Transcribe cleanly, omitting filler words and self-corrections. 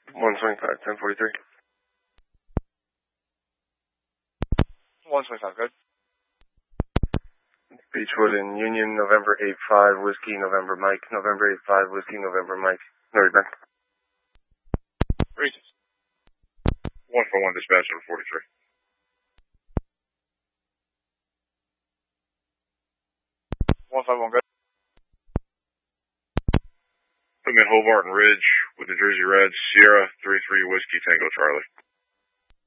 125, 1043. 125, good. Beechwood and Union, November 85, Whiskey, November Mike, November 85, Whiskey, November Mike. Norrie Bend. Regis. 141 dispatch over 43. 151, good. Put me in Hobart and Ridge with New Jersey Reds, Sierra 33 Whiskey Tango Charlie.